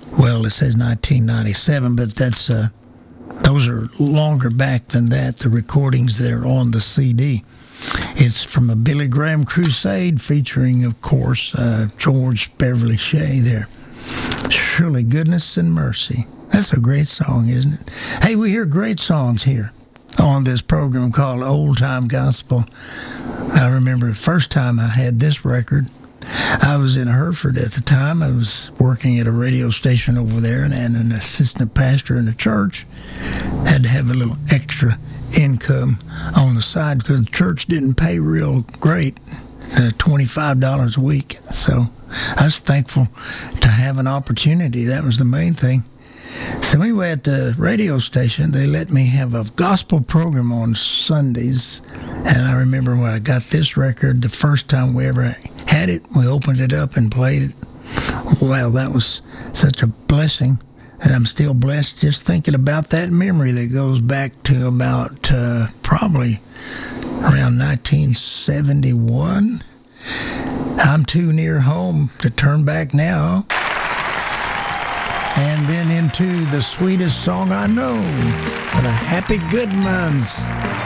Well, it says 1997, but that's those are longer back than that, the recordings that are on the CD. It's from a Billy Graham crusade featuring, of course, George Beverly Shea there. Surely Goodness and Mercy. That's a great song, isn't it? Hey, we hear great songs here on this program called Old Time Gospel. I remember the first time I had this record, I was in Hereford at the time. I was working at a radio station over there and an assistant pastor in the church. Had to have a little extra income on the side because the church didn't pay real great, $25 a week. So I was thankful to have an opportunity. That was the main thing. So anyway, at the radio station, they let me have a gospel program on Sundays. And I remember when I got this record, the first time we ever had it, we opened it up and played it. Well, that was such a blessing. And I'm still blessed just thinking about that memory that goes back to about probably around 1971. I'm too near home to turn back now. And then into the sweetest song I know, the Happy Goodmans.